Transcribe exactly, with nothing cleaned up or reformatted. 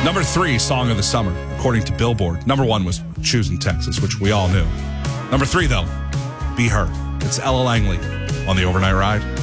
Number three song of the summer, according to Billboard. Number one was Choosing Texas, which we all knew. Number three, though, Be Her. It's Ella Langley on the Overnight Ride.